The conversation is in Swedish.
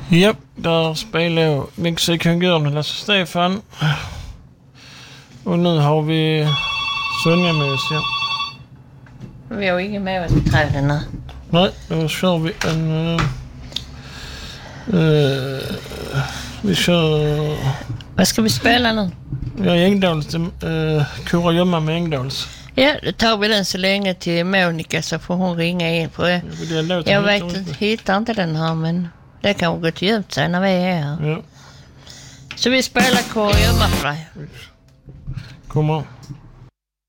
Ja, där spelar jag musikkonkurren Lasse Stefan. Och nu har vi Sonja med oss, ja. Vi har ingen med oss i träden nu. Nej, då kör vi en... vi kör... Vad ska vi spela nu? Ja, Engdahls. Kurragömma med Engdahls. Ja, då tar vi den så länge till Monica så får hon ringa in på det. Jag hittar inte den här, men det kan gå till ut sig när vi är här. Ja. Så vi spelar Kurragömma för dig. Kommer.